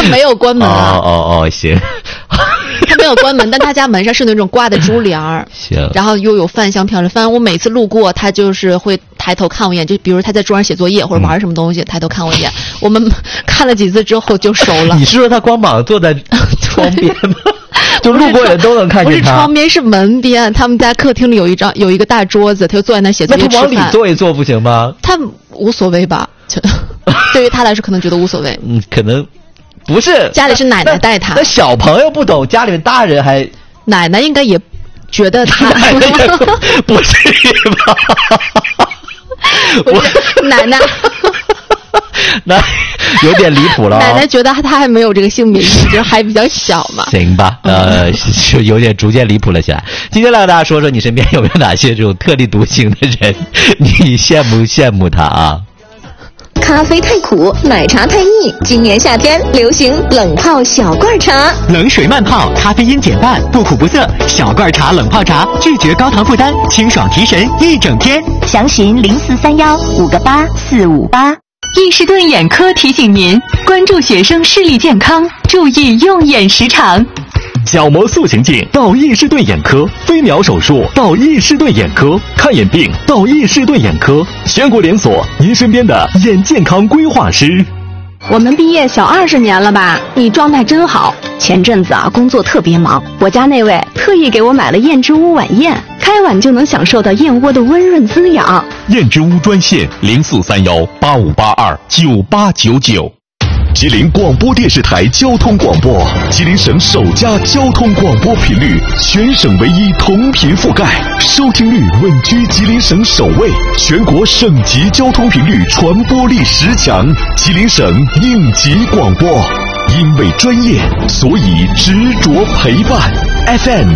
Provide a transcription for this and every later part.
他没有关门啊。 行。 他没有关门，但他家门上是那种挂的珠帘儿， 行。 然后又有饭香飘着，反正我每次路过，他就是会抬头看我一眼，就比如他在桌上写作业或者玩什么东西，抬头看我一眼。我们看了几次之后就熟了。 你是说他光膀坐在窗边吗？就路过人都能看见他。 不是窗边，是门边。他们家客厅里有一个大桌子，他就坐在那写作业吃饭。 那他往里坐一坐不行吗？ 他无所谓吧？对于他来说，可能觉得无所谓。 可能。不是， 家里是奶奶带他。 那小朋友不懂，家里面大人还。 奶奶应该也觉得他。 不是吧？ 奶奶。 那有点离谱了。 奶奶觉得他还没有这个性别意识，还比较小嘛。 行吧，就有点逐渐离谱了起来。今天来和大家说说，你身边有没有哪些这种特立独行的人，你羡慕他啊？ 咖啡太苦，奶茶太腻。今年夏天流行冷泡小罐茶， 冷水慢泡，咖啡因减半，不苦不涩。小罐茶冷泡茶，拒绝高糖负担，清爽提神一整天。 详询0431-58458。 易士顿眼科提醒您，关注学生视力健康，注意用眼时长。 角膜塑形镜到易士顿眼科，飞秒手术到易士顿眼科，看眼病到易士顿眼科，全国连锁，您身边的眼健康规划师。 我们毕业小20年了吧？你状态真好。前阵子工作特别忙，我家那位特意给我买了燕之屋晚宴，开碗就能享受到燕窝的温润滋养。 燕之屋专线0431-8582-9899。吉林广播电视台交通广播，吉林省首家交通广播频率，全省唯一同频覆盖，收听率稳居吉林省首位，全国省级交通频率传播力10强，吉林省应急广播。因为专业，所以执着陪伴。FM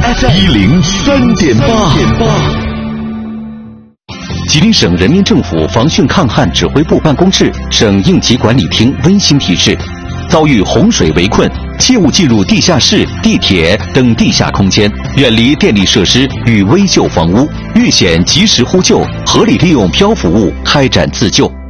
103.8。吉林省人民政府防汛抗旱指挥部办公室、省应急管理厅温馨提示：遭遇洪水围困，切勿进入地下室、地铁等地下空间，远离电力设施与危旧房屋，遇险及时呼救，合理利用漂浮物开展自救。